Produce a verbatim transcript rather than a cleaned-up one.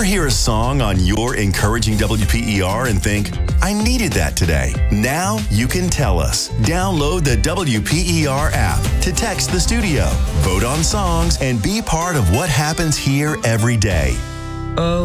Ever hear a song on your encouraging W P E R and think, I needed that today? Now you can tell us. Download the W P E R app to text the studio, vote on songs, and be part of what happens here every day. Oh.